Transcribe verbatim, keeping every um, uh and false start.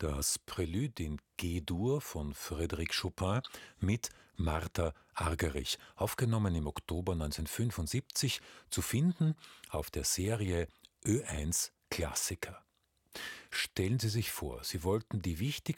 das Prélude in G-Dur von Frédéric Chopin mit Martha Argerich, aufgenommen im Oktober neunzehnhundertfünfundsiebzig, zu finden auf der Serie Ö eins Klassiker. Stellen Sie sich vor, Sie wollten die wichtigsten